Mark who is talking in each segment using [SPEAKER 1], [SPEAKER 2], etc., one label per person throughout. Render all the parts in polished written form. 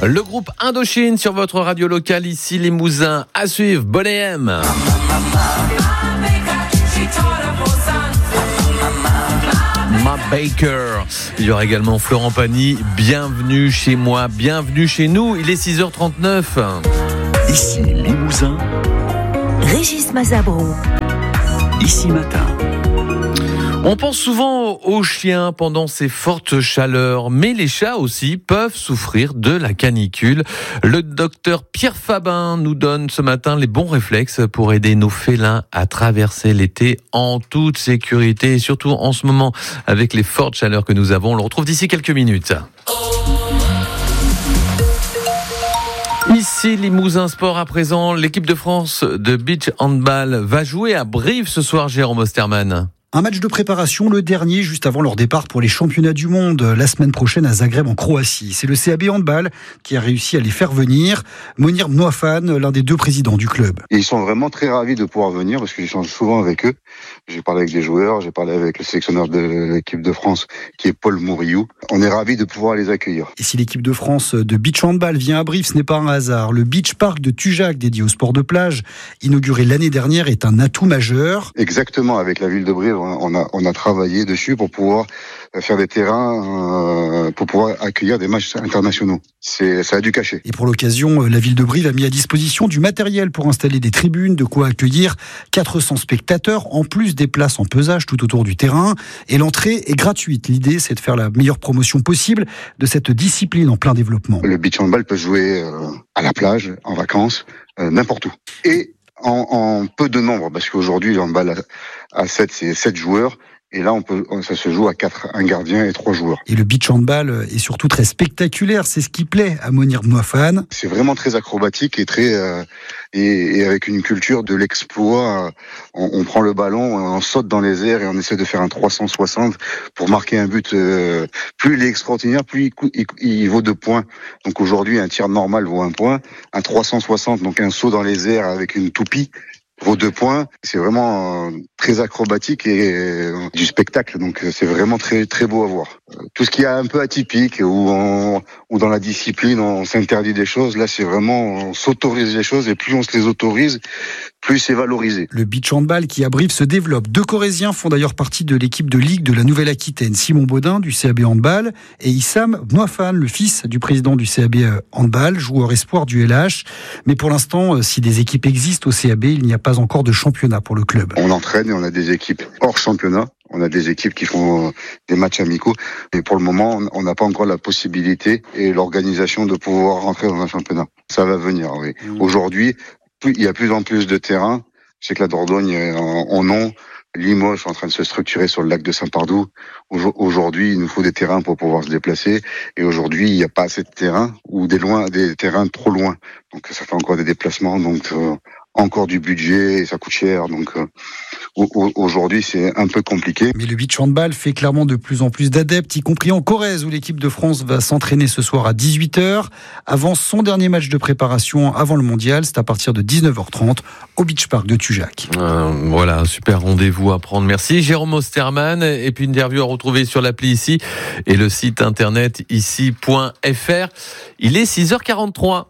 [SPEAKER 1] Le groupe Indochine sur votre radio locale, ici Limousin. À suivre, Bonne AM. Ma Baker. Il y aura également Florent Pagny. Bienvenue chez moi, bienvenue chez nous. Il est 6h39.
[SPEAKER 2] Ici Limousin.
[SPEAKER 3] Régis Mazabro.
[SPEAKER 2] Ici Matin.
[SPEAKER 1] On pense souvent aux chiens pendant ces fortes chaleurs, mais les chats aussi peuvent souffrir de la canicule. Le docteur Pierre Fabin nous donne ce matin les bons réflexes pour aider nos félins à traverser l'été en toute sécurité, et surtout en ce moment avec les fortes chaleurs que nous avons. On le retrouve d'ici quelques minutes. Ici Limousin Sport à présent, l'équipe de France de beach handball va jouer à Brive ce soir, Jérôme Osterman.
[SPEAKER 4] Un match de préparation, le dernier juste avant leur départ pour les championnats du monde la semaine prochaine à Zagreb en Croatie. C'est le CAB Handball qui a réussi à les faire venir. Monir Mnoafan, l'un des deux présidents du club.
[SPEAKER 5] Et ils sont vraiment très ravis de pouvoir venir parce que j'échange souvent avec eux. J'ai parlé avec des joueurs, j'ai parlé avec le sélectionneur de l'équipe de France qui est Paul Mouriou. On est ravis de pouvoir les accueillir.
[SPEAKER 4] Et si l'équipe de France de beach handball vient à Brive, ce n'est pas un hasard. Le beach park de Tujac, dédié au sport de plage, inauguré l'année dernière, est un atout majeur.
[SPEAKER 5] Exactement, avec la ville de Brive, on a travaillé dessus pour pouvoir faire des terrains, pour pouvoir accueillir des matchs internationaux. Ça a du cachet.
[SPEAKER 4] Et pour l'occasion, la ville de Brive a mis à disposition du matériel pour installer des tribunes, de quoi accueillir 400 spectateurs, en plus des places en pesage tout autour du terrain. Et l'entrée est gratuite. L'idée, c'est de faire la meilleure promotion possible de cette discipline en plein développement.
[SPEAKER 5] Le beach handball peut jouer à la plage, en vacances, n'importe où. Et en peu de nombre, parce qu'aujourd'hui, le handball à 7, c'est 7 joueurs. Et là, ça se joue à 4, un gardien et 3 joueurs.
[SPEAKER 4] Et le beach handball est surtout très spectaculaire. C'est ce qui plaît à Monir Mnoafan.
[SPEAKER 5] C'est vraiment très acrobatique et très et avec une culture de l'exploit. On prend le ballon, on saute dans les airs et on essaie de faire un 360 pour marquer un but. Plus il est extraordinaire, plus il vaut 2 points. Donc aujourd'hui, un tir normal vaut 1 point. Un 360, donc un saut dans les airs avec une toupie, vaut 2 points. C'est vraiment très acrobatique et du spectacle. Donc c'est vraiment très très beau à voir. Tout ce qui est un peu atypique ou dans la discipline on s'interdit des choses, là c'est vraiment on s'autorise les choses et plus on se les autorise, plus c'est valorisé.
[SPEAKER 4] Le beach handball qui à Brive se développe. 2 Corésiens font d'ailleurs partie de l'équipe de Ligue de la Nouvelle-Aquitaine. Simon Baudin du CAB Handball et Issam Mnoafan, le fils du président du CAB Handball, joueur espoir du LH. Mais pour l'instant, si des équipes existent au CAB, il n'y a pas encore de championnat pour le club.
[SPEAKER 5] On entraîne et on a des équipes hors championnat. On a des équipes qui font des matchs amicaux. Et pour le moment, on n'a pas encore la possibilité et l'organisation de pouvoir rentrer dans un championnat. Ça va venir, oui. Aujourd'hui, il y a plus en plus de terrains. Je sais que la Dordogne en ont. Limoges est en train de se structurer sur le lac de Saint-Pardoux. Aujourd'hui, il nous faut des terrains pour pouvoir se déplacer. Et aujourd'hui, il n'y a pas assez de terrains ou des terrains trop loin. Donc ça fait encore des déplacements. Donc encore du budget, et ça coûte cher. Donc aujourd'hui, c'est un peu compliqué.
[SPEAKER 4] Mais le beach handball fait clairement de plus en plus d'adeptes, y compris en Corrèze, où l'équipe de France va s'entraîner ce soir à 18h, avant son dernier match de préparation avant le mondial. C'est à partir de 19h30 au beach park de Tujac.
[SPEAKER 1] Voilà, un super rendez-vous à prendre. Merci Jérôme Osterman. Et puis une interview à retrouver sur l'appli ici et le site internet ici.fr. Il est 6h43.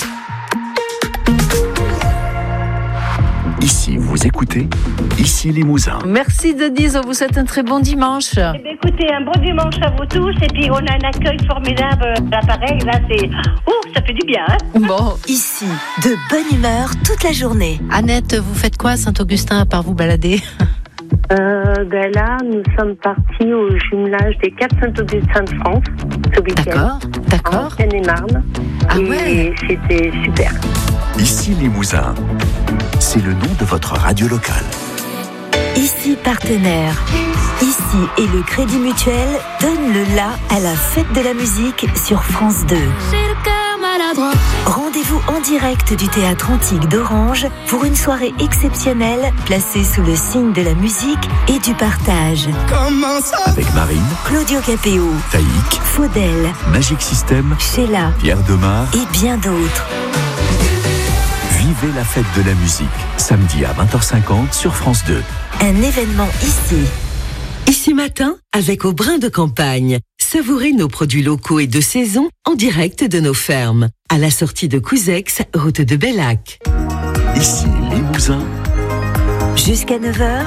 [SPEAKER 2] Ici, vous écoutez, ici Limousin.
[SPEAKER 3] Merci Denise, on vous souhaite un très bon dimanche.
[SPEAKER 6] Eh bien, écoutez, un bon dimanche à vous tous. Et puis, on a un accueil formidable à l'appareil. Là, ça fait du bien. Hein.
[SPEAKER 3] Bon, ici, de bonne humeur toute la journée.
[SPEAKER 7] Annette, vous faites quoi à Saint-Augustin à part vous balader?
[SPEAKER 6] Là, nous sommes partis au jumelage des 4 Saint-Augustin de France ce week-end.
[SPEAKER 7] D'accord.
[SPEAKER 6] En Seine-et-Marne.
[SPEAKER 7] Ah
[SPEAKER 6] et
[SPEAKER 7] ouais.
[SPEAKER 6] C'était super.
[SPEAKER 2] Ici Limousin. C'est le nom de votre radio locale.
[SPEAKER 3] Ici partenaire. Ici et le Crédit Mutuel donne le la à la fête de la musique sur France 2. Rendez-vous en direct du Théâtre Antique d'Orange pour une soirée exceptionnelle placée sous le signe de la musique et du partage.
[SPEAKER 2] Avec Marine,
[SPEAKER 3] Claudio Capéo,
[SPEAKER 2] Taïk,
[SPEAKER 3] Faudel,
[SPEAKER 2] Magic System,
[SPEAKER 3] Sheila
[SPEAKER 2] Pierre Demar
[SPEAKER 3] et bien d'autres.
[SPEAKER 2] Vivez la fête de la musique, samedi à 20h50 sur France 2.
[SPEAKER 3] Un événement ici.
[SPEAKER 8] Ici matin, avec Au Brin de Campagne. Savourez nos produits locaux et de saison en direct de nos fermes. À la sortie de Couzex, route de Bellac.
[SPEAKER 2] Ici Limousin.
[SPEAKER 3] Jusqu'à 9h.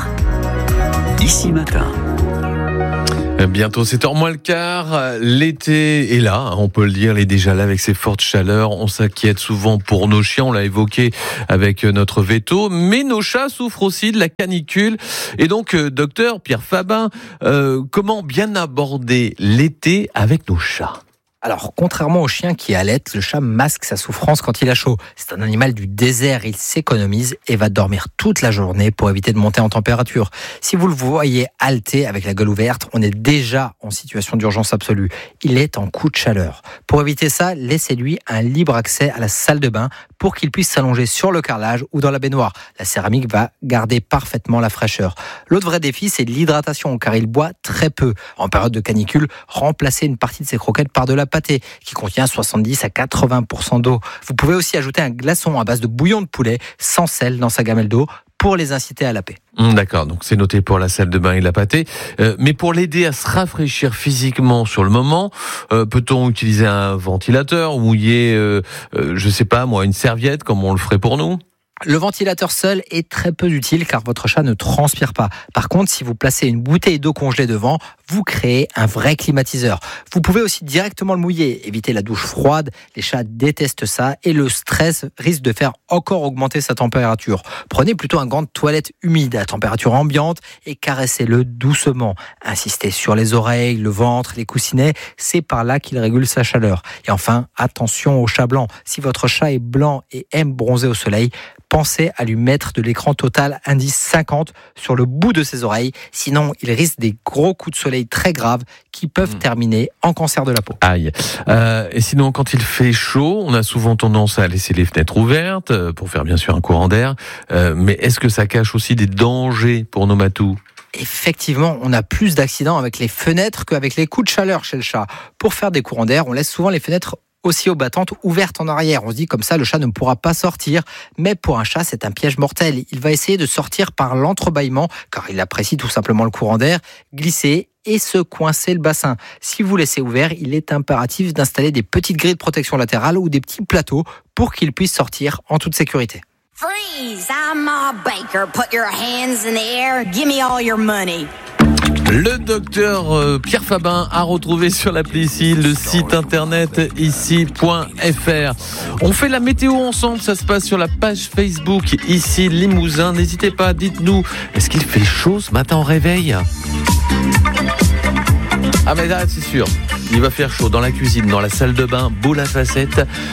[SPEAKER 2] Ici Matin.
[SPEAKER 1] Bientôt 7h moins le quart, l'été est là, on peut le dire, il est déjà là avec ses fortes chaleurs, on s'inquiète souvent pour nos chiens, on l'a évoqué avec notre veto, mais nos chats souffrent aussi de la canicule. Et donc, docteur Pierre Fabin, comment bien aborder l'été avec nos chats ?
[SPEAKER 9] Alors, contrairement au chien qui allait, le chat masque sa souffrance quand il a chaud. C'est un animal du désert, il s'économise et va dormir toute la journée pour éviter de monter en température. Si vous le voyez halter avec la gueule ouverte, on est déjà en situation d'urgence absolue. Il est en coup de chaleur. Pour éviter ça, laissez-lui un libre accès à la salle de bain pour qu'il puisse s'allonger sur le carrelage ou dans la baignoire. La céramique va garder parfaitement la fraîcheur. L'autre vrai défi, c'est l'hydratation, car il boit très peu. En période de canicule, remplacez une partie de ses croquettes par de la pâté, qui contient 70 à 80% d'eau. Vous pouvez aussi ajouter un glaçon à base de bouillon de poulet sans sel dans sa gamelle d'eau pour les inciter à laper.
[SPEAKER 1] D'accord, donc c'est noté pour la salle de bain et la pâtée. Mais pour l'aider à se rafraîchir physiquement sur le moment, peut-on utiliser un ventilateur, mouiller, je sais pas moi, une serviette comme on le ferait pour nous ?
[SPEAKER 9] Le ventilateur seul est très peu utile car votre chat ne transpire pas. Par contre, si vous placez une bouteille d'eau congelée devant, vous créez un vrai climatiseur. Vous pouvez aussi directement le mouiller, éviter la douche froide. Les chats détestent ça et le stress risque de faire encore augmenter sa température. Prenez plutôt un gant de toilette humide à température ambiante et caressez-le doucement. Insistez sur les oreilles, le ventre, les coussinets, c'est par là qu'il régule sa chaleur. Et enfin, attention au chat blanc. Si votre chat est blanc et aime bronzer au soleil, pensez à lui mettre de l'écran total indice 50 sur le bout de ses oreilles. Sinon, il risque des gros coups de soleil très graves qui peuvent terminer en cancer de la peau.
[SPEAKER 1] Aïe. Et sinon, quand il fait chaud, on a souvent tendance à laisser les fenêtres ouvertes pour faire bien sûr un courant d'air. Mais est-ce que ça cache aussi des dangers pour nos matous ?
[SPEAKER 9] Effectivement, on a plus d'accidents avec les fenêtres qu'avec les coups de chaleur chez le chat. Pour faire des courants d'air, on laisse souvent les fenêtres aussi aux battantes ouvertes en arrière. On se dit comme ça, le chat ne pourra pas sortir. Mais pour un chat, c'est un piège mortel. Il va essayer de sortir par l'entrebâillement, car il apprécie tout simplement le courant d'air, glisser et se coincer le bassin. Si vous laissez ouvert, il est impératif d'installer des petites grilles de protection latérale ou des petits plateaux pour qu'il puisse sortir en toute sécurité.
[SPEAKER 10] Freeze! I'm Ma Baker. Put your hands in the air. Give me all your money.
[SPEAKER 1] Le docteur Pierre Fabin a retrouvé sur l'appli ici, le site internet ici.fr. On fait la météo ensemble, ça se passe sur la page Facebook ici Limousin. N'hésitez pas, dites-nous, est-ce qu'il fait chaud ce matin au réveil ? Ah mais là c'est sûr, il va faire chaud dans la cuisine, dans la salle de bain, boule à facettes.